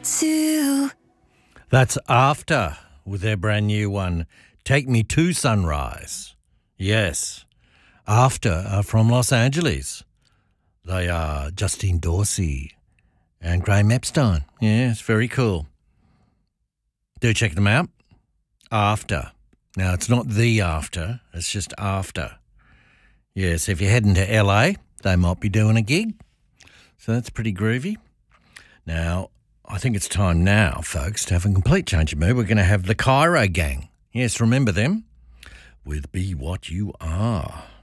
to. That's After with their brand new one, Take Me to Sunrise. Yes, After are from Los Angeles. They are Justine Dorsey and Graham Epstein. Yeah, it's very cool. Do check them out. After. Now, it's not The After, it's just After. Yes, if you're heading to LA, they might be doing a gig. So that's pretty groovy. Now, I think it's time now, folks, to have a complete change of mood. We're going to have the Cairo Gang. Yes, remember them? With Be What You Are.